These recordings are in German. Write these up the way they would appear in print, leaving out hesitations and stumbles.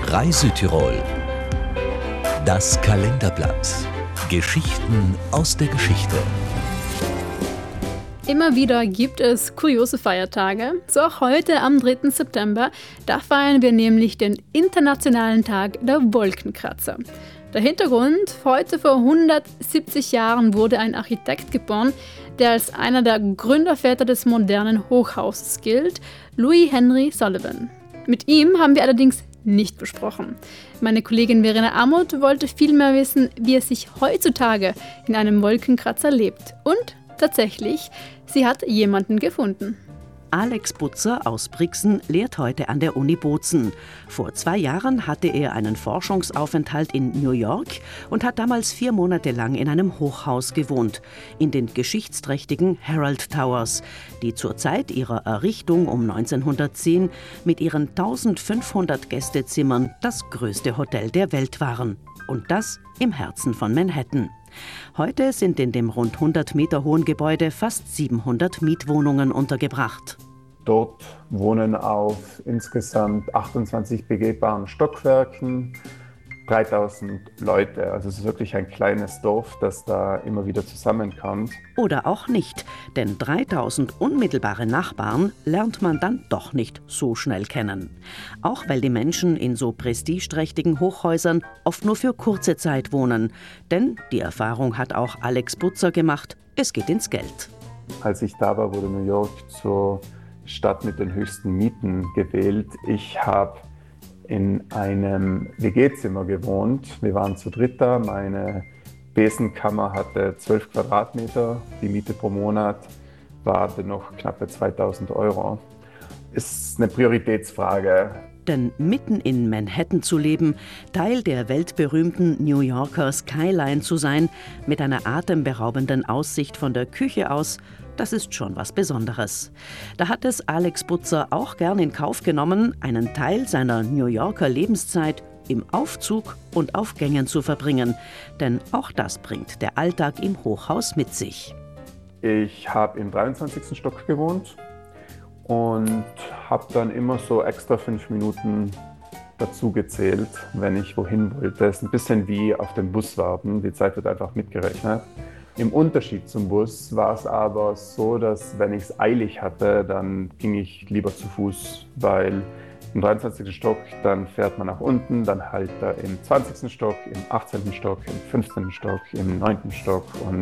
Reisetirol. Das Kalenderblatt. Geschichten aus der Geschichte. Immer wieder gibt es kuriose Feiertage, so auch heute am 3. September. Da feiern wir nämlich den Internationalen Tag der Wolkenkratzer. Der Hintergrund: heute vor 170 Jahren wurde ein Architekt geboren, der als einer der Gründerväter des modernen Hochhauses gilt, Louis Henry Sullivan. Mit ihm haben wir allerdings nicht besprochen. Meine Kollegin Verena Amott wollte vielmehr wissen, wie es sich heutzutage in einem Wolkenkratzer lebt. Und tatsächlich, sie hat jemanden gefunden. Alex Butzer aus Brixen lehrt heute an der Uni Bozen. Vor 2 Jahren hatte er einen Forschungsaufenthalt in New York und hat damals 4 Monate lang in einem Hochhaus gewohnt, in den geschichtsträchtigen Herald Towers, die zur Zeit ihrer Errichtung um 1910 mit ihren 1500 Gästezimmern das größte Hotel der Welt waren. Und das im Herzen von Manhattan. Heute sind in dem rund 100 Meter hohen Gebäude fast 700 Mietwohnungen untergebracht. Dort wohnen auf insgesamt 28 begehbaren Stockwerken 3000 Leute. Also es ist wirklich ein kleines Dorf, das da immer wieder zusammenkommt. Oder auch nicht, denn 3000 unmittelbare Nachbarn lernt man dann doch nicht so schnell kennen. Auch weil die Menschen in so prestigeträchtigen Hochhäusern oft nur für kurze Zeit wohnen. Denn die Erfahrung hat auch Alex Butzer gemacht, es geht ins Geld. Als ich da war, wurde New York zur Stadt mit den höchsten Mieten gewählt. Ich habe in einem WG-Zimmer gewohnt. Wir waren zu dritt da. Meine Besenkammer hatte 12 Quadratmeter. Die Miete pro Monat war dennoch knappe 2000 Euro. Ist eine Prioritätsfrage. Denn mitten in Manhattan zu leben, Teil der weltberühmten New Yorker Skyline zu sein, mit einer atemberaubenden Aussicht von der Küche aus, das ist schon was Besonderes. Da hat es Alex Butzer auch gern in Kauf genommen, einen Teil seiner New Yorker Lebenszeit im Aufzug und auf Gängen zu verbringen. Denn auch das bringt der Alltag im Hochhaus mit sich. Ich habe im 23. Stock gewohnt und habe dann immer so extra 5 Minuten dazu gezählt, wenn ich wohin wollte. Es ist ein bisschen wie auf dem Bus warten, die Zeit wird einfach mitgerechnet. Im Unterschied zum Bus war es aber so, dass wenn ich es eilig hatte, dann ging ich lieber zu Fuß, weil im 23. Stock, dann fährt man nach unten, dann halt da im 20. Stock, im 18. Stock, im 15. Stock, im 9. Stock und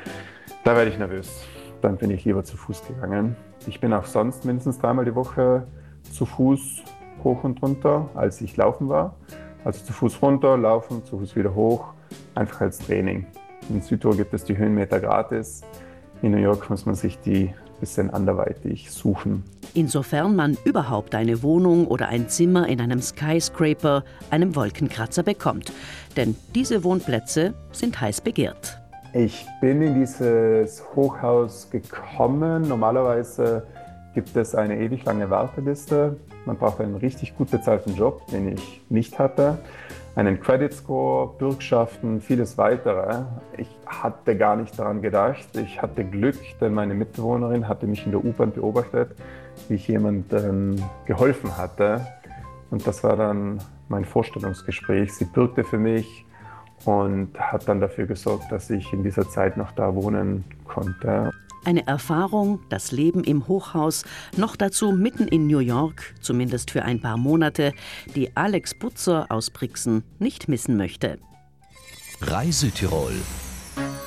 da werde ich nervös. Dann bin ich lieber zu Fuß gegangen. Ich bin auch sonst mindestens 3-mal die Woche zu Fuß hoch und runter, als ich laufen war. Also zu Fuß runter, laufen, zu Fuß wieder hoch, einfach als Training. In Südtirol gibt es die Höhenmeter gratis. In New York muss man sich die ein bisschen anderweitig suchen. Insofern man überhaupt eine Wohnung oder ein Zimmer in einem Skyscraper, einem Wolkenkratzer bekommt. Denn diese Wohnplätze sind heiß begehrt. Ich bin in dieses Hochhaus gekommen. Normalerweise gibt es eine ewig lange Warteliste. Man braucht einen richtig gut bezahlten Job, den ich nicht hatte. Einen Credit Score, Bürgschaften, vieles weitere. Ich hatte gar nicht daran gedacht. Ich hatte Glück, denn meine Mitbewohnerin hatte mich in der U-Bahn beobachtet, wie ich jemandem geholfen hatte. Und das war dann mein Vorstellungsgespräch. Sie bürgte für mich und hat dann dafür gesorgt, dass ich in dieser Zeit noch da wohnen konnte. Eine Erfahrung, das Leben im Hochhaus, noch dazu mitten in New York, zumindest für ein paar Monate, die Alex Butzer aus Brixen nicht missen möchte. Reisetirol.